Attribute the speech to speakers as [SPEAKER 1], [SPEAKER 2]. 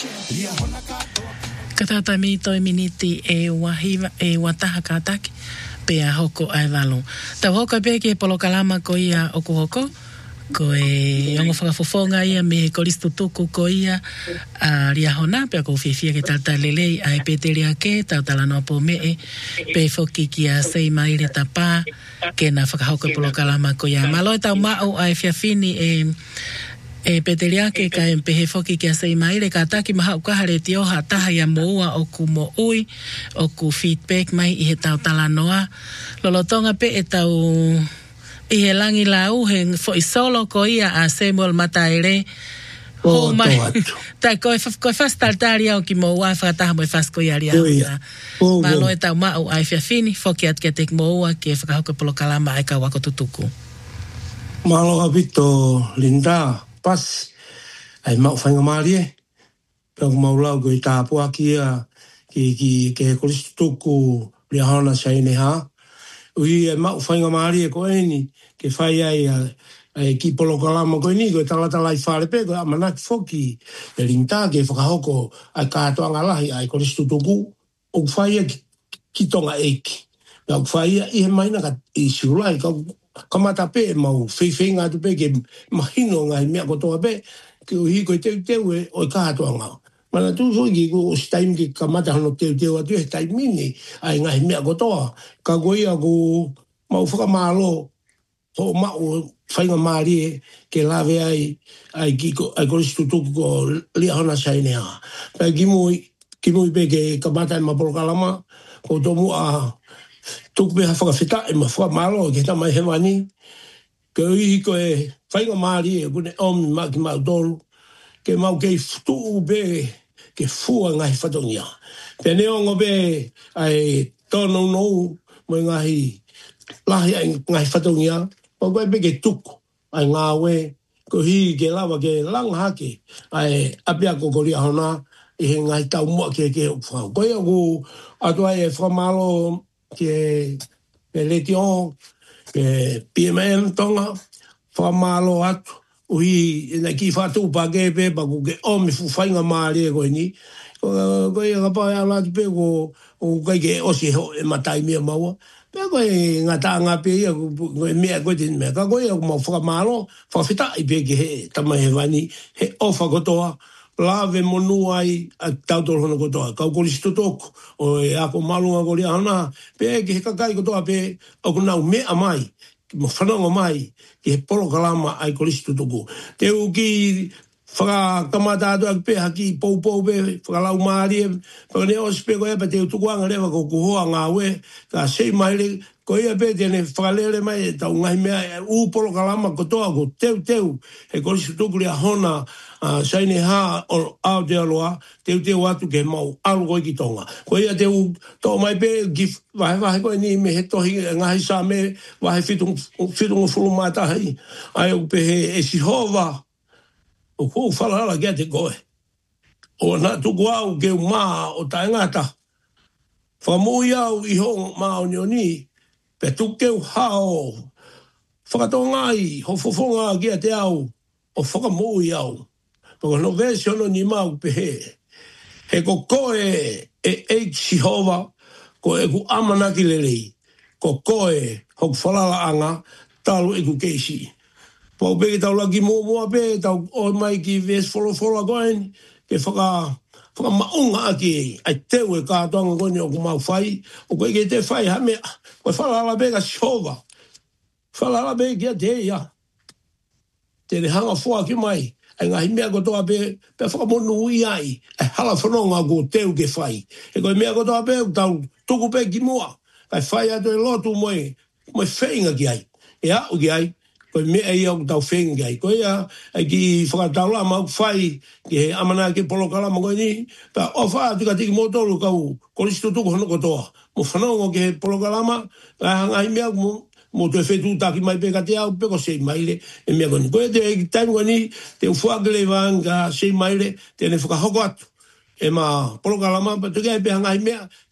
[SPEAKER 1] Katata mi toi miniti e wahiva e wataha kataki pe a hoko ai walo. Tau hoka pe ke polokalama ko ia oku hoko. Ko e ongo whakafofonga ia me koristu tuku ko ia a ria hona pe ko fifia ke tata lelei ai peteria ke tau talanoa po me pe foki ki a sei maile tapa ke na whakahoka polokalama ko ia. Maloi tau mao ai fiafini e peteria ke ka empehe foki ki a sei maile ka taki maha ukahare tio ha taha ia moua o ku mo ui o ku feedback mai i he tau talanoa. Lolotonga pe e tau i he langi lau he fo i solo ko ia a Samuel Mataere ho mai ta ko fastaltaria o ki mo wa fata mo fasko ia ria malo e tau mau ai fiafini foki at ke tek mo wa ke whakahoka polokalama ai ka wako tutuku
[SPEAKER 2] malo habito linda pas ai mau whainga marie pe mau lau ko i tāpua kia ki koristu tuku ria hana saine ha ui e mau whainga marie ko eni ke whai ai ki polokalama koe ni, koe talatala i whare koe amanaki whoki e rinta ke whakahoko ai kātoanga lahi ai koristu tuku o whai ki tonga eiki. Ka whai i he maina ka i siulai ka mata pe mau whiwhinga tu pe ke mahino ngai mea kotoa pe ke uhi koe teu e o kātoanga. Mana tu so ki ko staim ki ka mata hano teu atu he taimini ai ngai mea kotoa. Ka koe ia ko mau whakamalo ho mau whainga marie ke lawe ai koristu tuku ko lia hana saine ha. Pai ki mui pe ke kamata e mapolokalama ko tomu a tuku pe ha whakawhita e ma whakamalo ke ta mai hewani. Ke ui ko e whainga marie kune omi maki mau tolu ke mau kei futu pe ke fua ngahi whatongia. Pe neongo pe ai tono nou mo ngahi lahi ai ngahi whatongia. O koe pe ke tuku, ai ngāwe, ko hi ke lawa ke langhake, ai apia ko koria hona, i he ngai tau mua ke whau. Koe aku atu ai e whamalo ke Letion, ke PMM tonga, whamalo atu, uhi ina ki whatu pake pe, paku ke omi whainga maare koe ni, koe ka pae alatu pe ko koe ke osi ho e matai mea maua, pea koe ngā tāngā pe ia, koe mea koe tini mea. Ka koe au mau whakamalo, whawhita i pe ke he tamai he wani, he ofa kotoa, lawe monu ai a tautoro hana kotoa. Kau koristu toku, o e ako malunga kori hana, pe ke he kakai kotoa pe, au nau mea mai, mo whanonga mai, ke he polokalama ai koristu toku. Te uki whakakamata atu ak pe haki pou pe, whakalau maari e, whakane osi pe koe pa te utukuanga rewa ko kuhoa ngā we, ka sei maile, ko ia pe tene whakalele mai e tau ngahi mea u polokalama kotoa ko teu, he koristu tuku rea hona, saine ha o Aotearoa, teu atu ke mau alu koe ki tonga. Ko ia teu tō mai pe, ki wahe koe ni me he tohi ngahi sa me, wahe whitungu fulu mātahi, ai o pe he e sihova, o kou whalala kia te koe. O nā tuku au ke maa o taingata. Whamui au i hong maa o nioni, pe tukeu hao. Whakatongai, ho fofonga kia te au, o whakamui au. Pako no vesi ono ni mau pe he. He ko koe e eik sihova, ko e ku amanaki lelei. Ko koe, hok whalala anga, talu e ku keisi. Pau pe tau laki mua pe, tau o mai ki ves folo koen, ke whaka maunga aki ai teu e kātoanga koen o ku mau whai, o koe ke te whai hame, koe whalala pe ka shova, whalala pe kia te ia, te re hanga fua ki mai, ai ngahi mea kotoa pe whakamonu ui ai, ai hala whanonga ko teu ke whai, e koe mea kotoa pe, tau tuku pe ki mua, ai whai ato e lotu moi whainga ki ai, e au ki ai, koe mea ia o tau whenga ai. Koe ia, ai ki whakataula mau whai, ki he amana ke polokalama koe ni, pa o wha tika tiki motolu kau koristu tuku hono kotoa. Mo whanongo ke he polokalama, ngai mea mo te whetu taki mai peka te au, peko sei maile, e mea koe ni. Koe te taimu koe ni, te uwhakele wanga sei maile, te ne whakahoko atu. E ma polokalama, pa tuke ai peha ngai mea,